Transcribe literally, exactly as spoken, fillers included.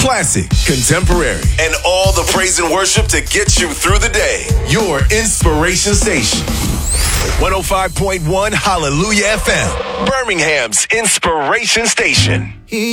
classic, contemporary, and all the praise and worship to get you through the day. Your inspiration station. one oh five point one Hallelujah F M, Birmingham's inspiration station.